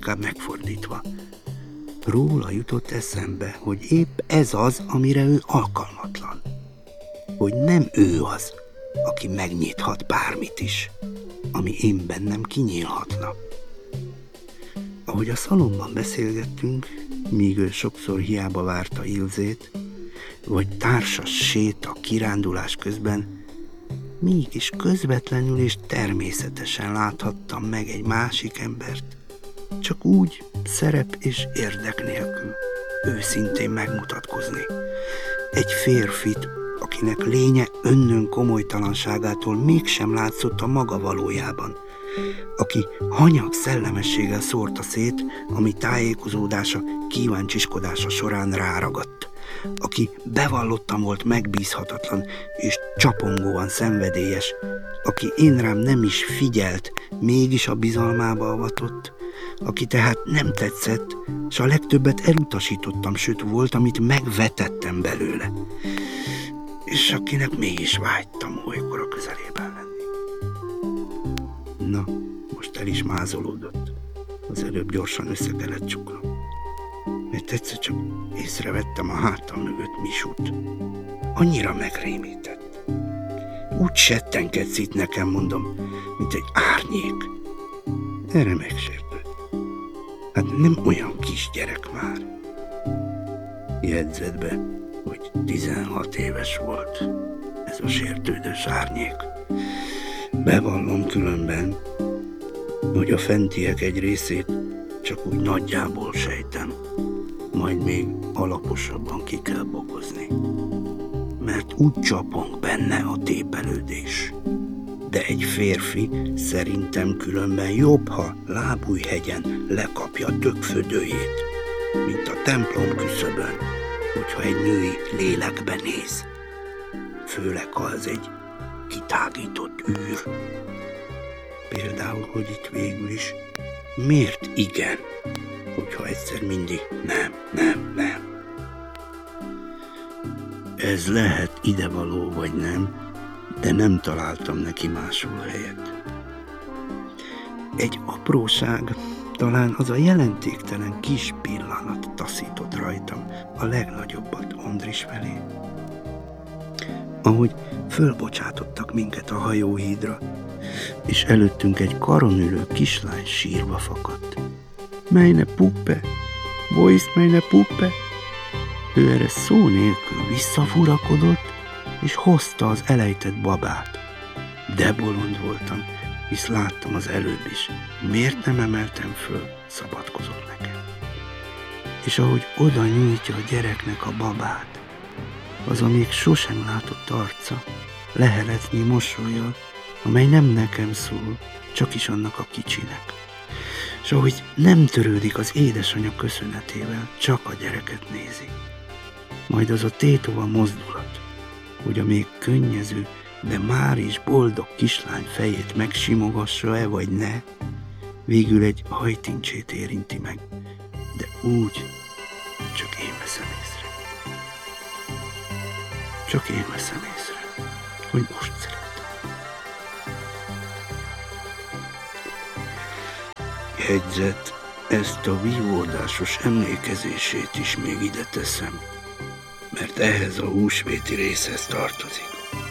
inkább megfordítva. Róla jutott eszembe, hogy épp ez az, amire ő alkalmatlan. Hogy nem ő az, aki megnyithat bármit is, ami én bennem kinyílhatna. Ahogy a szalomban beszélgettünk, míg ő sokszor hiába várta Ilzét, vagy társas séta kirándulás közben, mégis közvetlenül és természetesen láthattam meg egy másik embert, csak úgy szerep és érdek nélkül, őszintén megmutatkozni. Egy férfit, akinek lénye önnön komolytalanságától mégsem látszott a maga valójában, aki hanyag szellemességgel szórta szét, ami tájékozódása, kíváncsiskodása során ráragadt, aki bevallottan volt megbízhatatlan és csapongóan szenvedélyes, aki én rám nem is figyelt, mégis a bizalmába avatott, aki tehát nem tetszett, s a legtöbbet elutasítottam, sőt volt, amit megvetettem belőle, és akinek mégis vágytam olykor a közelében lenni. Na, most el is mázolódott. Az előbb gyorsan össze kellett csuknom, mert egyszer csak észrevettem a hátam mögött Misut. Annyira megrémített. Úgy settenkedsz itt nekem, mondom, mint egy árnyék. Erre megsértődött. Hát nem olyan kisgyerek már. Jegyzetbe, hogy 16 éves volt ez a sértődös árnyék. Bevallom különben, hogy a fentiek egy részét csak úgy nagyjából sejtem, majd még alaposabban ki kell bogozni. Mert úgy csapong benne a tépelődés. De egy férfi szerintem különben jobb, ha lábújhegyen lekapja tökfödőjét, mint a templom küszöbön, hogyha egy női lélekbe néz. Főleg, ha az egy kitágított űr. Például, hogy itt végül is miért igen, hogyha egyszer mindig nem. Ez lehet idevaló vagy nem, de nem találtam neki máshol helyet. Egy apróság, talán az a jelentéktelen kis pillanat taszított rajtam a legnagyobbat Andris felé. Ahogy fölbocsátottak minket a hajóhídra, és előttünk egy karon ülő kislány sírva fakadt. Meine Puppe, wo ist meine Puppe? Ő erre szó nélkül visszafurakodott, és hozta az elejtett babát. De bolond voltam, hisz láttam az előbb is. Miért nem emeltem föl, szabadkozott nekem. És ahogy oda nyújtja a gyereknek a babát, az a még sosem látott arca, leheletnyi mosollyal, amely nem nekem szól, csak is annak a kicsinek. És ahogy nem törődik az édesanyja köszönetével, csak a gyereket nézi. Majd az a tétova mozdulat, hogy a még könnyező, de már is boldog kislány fejét megsimogassa-e vagy ne, végül egy hajtincsét érinti meg, de úgy, csak én veszem észre. Csak én veszem észre, hogy most szeretem. Jegyzet, ezt a vívódásos emlékezését is még ide teszem, mert ehhez a húsvéti részhez tartozik.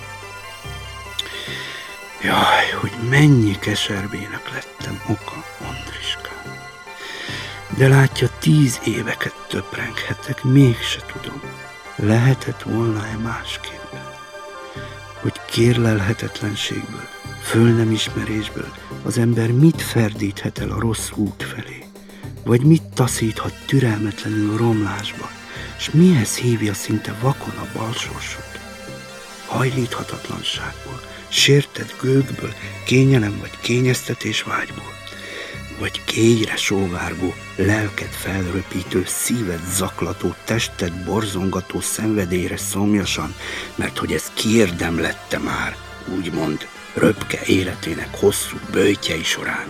Jaj, hogy mennyi keserbének lettem oka Andriskán. De látja, 10 éveket töprenghetek, mégse tudom. Lehetett volna-e másképpen? Hogy kérlelhetetlenségből, föl nem ismerésből az ember mit ferdíthet el a rossz út felé? Vagy mit taszíthat türelmetlenül romlásba, s mihez hívja szinte vakon a balsorsot? Hajlíthatatlanságból, sértett gőgből, kényelem vagy kényeztetés vágyból, vagy kélyre sóvárgó, lelket felröpítő, szíved zaklató, tested borzongató szenvedélyre szomjasan, mert hogy ez kiérdemlette már, úgymond, röpke életének hosszú böjtjei során.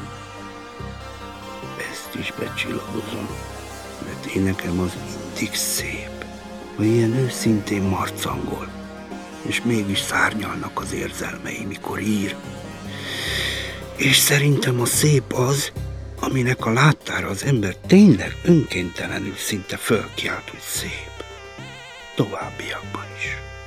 Ezt is becsillagozom, mert én nekem az mindig szép, hogy ilyen őszintén marcangol, és mégis szárnyalnak az érzelmei, mikor ír. És szerintem a szép az, aminek a láttára az ember tényleg önkéntelenül szinte fölkiált, hogy szép. Továbbiakban is.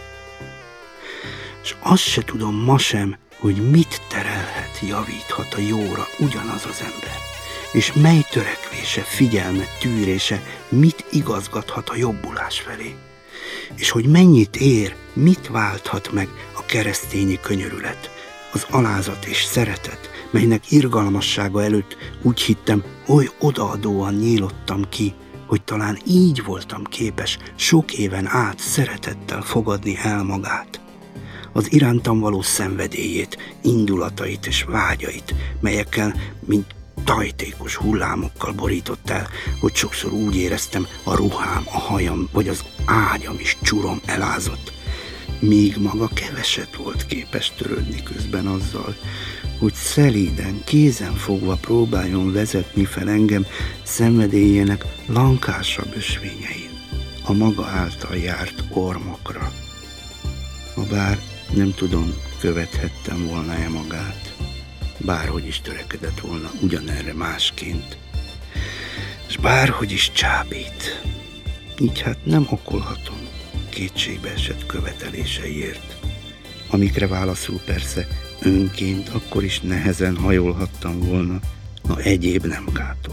És azt se tudom ma sem, hogy mit terelhet, javíthat a jóra ugyanaz az ember, és mely törekvése, figyelme, tűrése mit igazgathat a jobbulás felé, és hogy mennyit ér, mit válthat meg a keresztényi könyörület, az alázat és szeretet, melynek irgalmassága előtt úgy hittem, oly odaadóan nyílottam ki, hogy talán így voltam képes sok éven át szeretettel fogadni el magát. Az irántam való szenvedélyét, indulatait és vágyait, melyekkel, mint tajtékos hullámokkal borított el, hogy sokszor úgy éreztem, a ruhám, a hajam vagy az ágyam is csurom elázott, míg maga keveset volt képes törődni közben azzal, hogy szelíden, kézen fogva próbáljon vezetni fel engem szenvedélyének lankásabb ösvényein, a maga által járt ormokra. Habár nem tudom, követhettem volna-e magát, bárhogy is törekedett volna ugyanerre másként, és bárhogy is csábít, így hát nem okolhatom kétségbe esett követeléseiért, amikre válaszul persze önként akkor is nehezen hajolhattam volna, ha egyéb nem gátolt.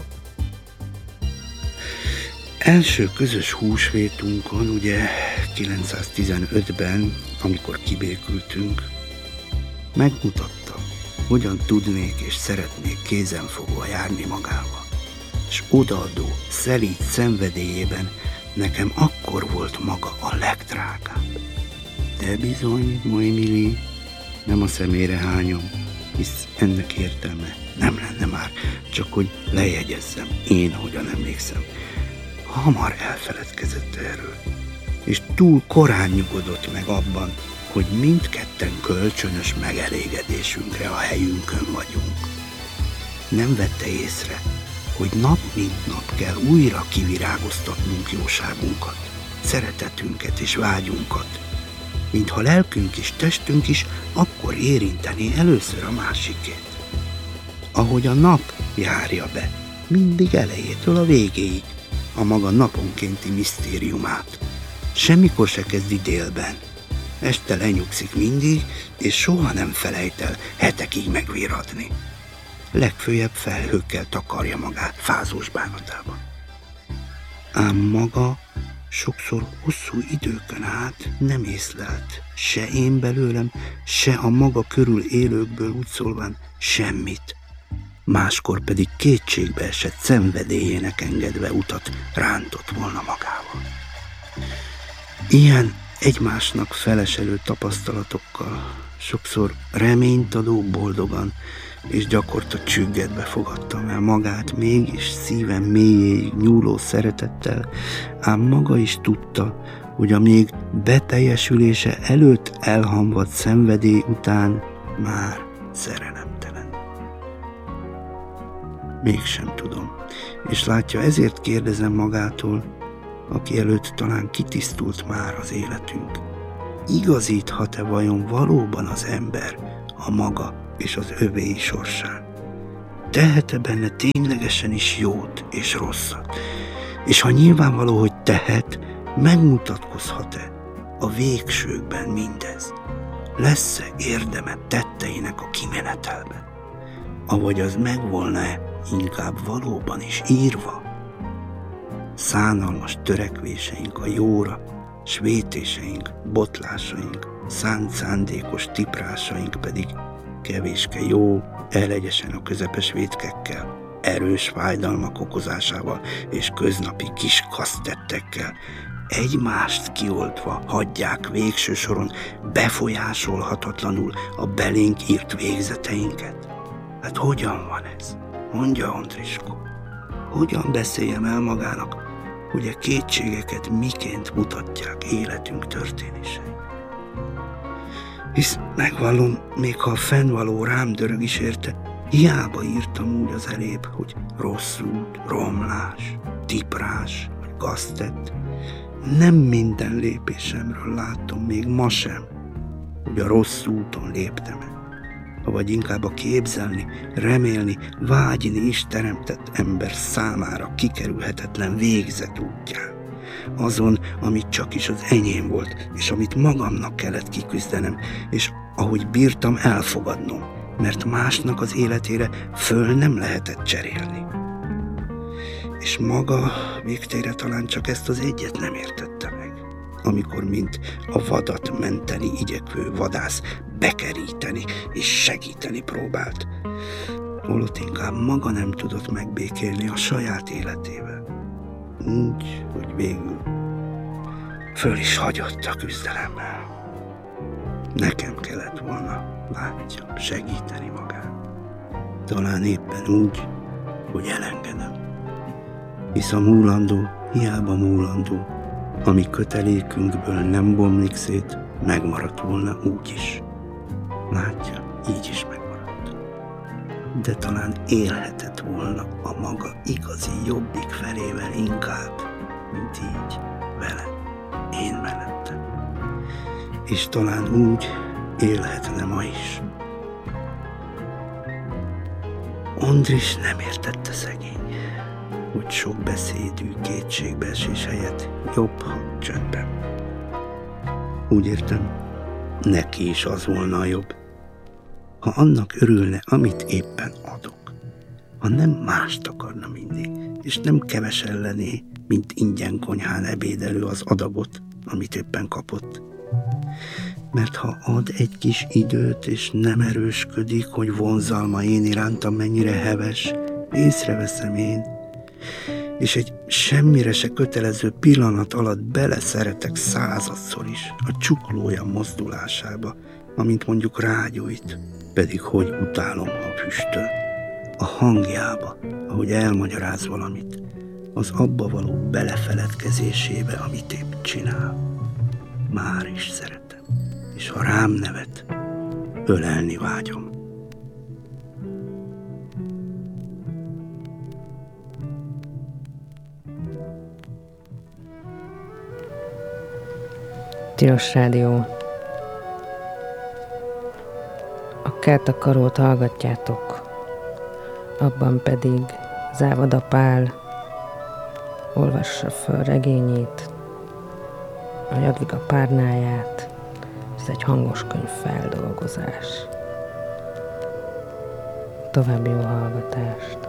Első közös húsvétunkon, ugye 915-ben, amikor kibékültünk, megmutatta, hogyan tudnék és szeretnék kézenfogva járni magával, és odaadó, szelíd szenvedélyében nekem akkor volt maga a legdrágább. De bizony, Noémili, nem a szemére hányom, hisz ennek értelme nem lenne már, csak hogy lejegyezzem, én hogyan emlékszem. Hamar elfeledkezett erről, és túl korán nyugodott meg abban, hogy mindketten kölcsönös megelégedésünkre a helyünkön vagyunk. Nem vette észre, hogy nap mint nap kell újra kivirágoztatnunk jóságunkat, szeretetünket és vágyunkat, mintha lelkünk és testünk is akkor érinteni először a másikét. Ahogy a nap járja be, mindig elejétől a végéig, a maga naponkénti misztériumát. Semmikor se kezdi délben. Este lenyugszik mindig, és soha nem felejt el hetekig megvirradni. Legfőjebb felhőkkel takarja magát fázós bánatában. Ám maga sokszor hosszú időkön át nem észlelt, se én belőlem, se a maga körül élőkből úgy szólván semmit. Máskor pedig kétségbe esett szenvedélyének engedve utat rántott volna magával. Ilyen egymásnak feleselő tapasztalatokkal sokszor reményt adó boldogan és gyakorta csüggedbe fogadtam el magát mégis szívem mélyéig nyúló szeretettel, ám maga is tudta, hogy a még beteljesülése előtt elhamvadt szenvedély után már szerelemtelen. Mégsem tudom, és látja, ezért kérdezem magától, aki előtt talán kitisztult már az életünk. Igazíthat-e vajon valóban az ember a maga és az övéi sorsán? Tehet-e benne ténylegesen is jót és rosszat? És ha nyilvánvaló, hogy tehet, megmutatkozhat-e a végsőkben mindez? Lesz-e érdeme tetteinek a kimenetelben? Avagy az megvolna-e inkább valóban is írva? Szánalmas törekvéseink a jóra, s vétéseink, botlásaink, szánt szándékos tiprásaink pedig kevéske jó, elegyesen a közepes vétkekkel, erős fájdalmak okozásával és köznapi kis kasztettekkel egymást kioltva hagyják végső soron befolyásolhatatlanul a belénk írt végzeteinket. Hát hogyan van ez? Mondja, Andriskó. Hogyan beszéljem el magának, hogy a kétségeket miként mutatják életünk történései? Hisz megvallom, még ha a fennvaló rám dörög is érte, hiába írtam úgy az elébb, hogy rossz út, romlás, tiprás vagy gaztett. Nem minden lépésemről látom még ma sem, hogy a rossz úton léptem-e. vagy inkább a képzelni, remélni, vágyni is teremtett ember számára kikerülhetetlen végzet útján. Azon, amit csak is az enyém volt, és amit magamnak kellett kiküzdenem, és ahogy bírtam elfogadnom, mert másnak az életére föl nem lehetett cserélni. És maga végtére talán csak ezt az egyet nem értette meg, amikor mint a vadat menteni igyekvő vadász bekeríteni és segíteni próbált, holott inkább maga nem tudott megbékélni a saját életével. Úgy, hogy végül föl is hagyott a küzdelemmel. Nekem kellett volna, látja, segíteni magát. Talán éppen úgy, hogy elengedem. Hisz a múlandó, hiába múlandó, ami kötelékünkből nem bomlik szét, megmaradt volna úgy is. Látja, így is megmaradt. De talán élhetett volna a maga igazi jobbik felével inkább, mint így, vele, én mellettem. És talán úgy élhetne ma is. Andris nem értette szegény, hogy sok beszédű kétségbeesés helyett jobb, ha csöndben. Úgy értem, neki is az volna a jobb, ha annak örülne, amit éppen adok, ha nem mást akarna mindig, és nem kevesen lenné, mint ingyen konyhán ebédelő az adagot, amit éppen kapott. Mert ha ad egy kis időt, és nem erősködik, hogy vonzalma én irántam mennyire heves, észreveszem én, és egy semmire se kötelező pillanat alatt beleszeretek századszor is a csuklója mozdulásába, amint mondjuk rágyújt, pedig hogy utálom, ha füstöl, a hangjába, ahogy elmagyaráz valamit, az abba való belefeledkezésébe, amit épp csinál. Már is szeretem, és ha rám nevet, ölelni vágyom. Tilos Rádió. A Kertakarót hallgatjátok, abban pedig Závada Pál olvassa föl regényét, a Jadviga Párnáját. Ez egy hangos könyv feldolgozás. További jó hallgatást!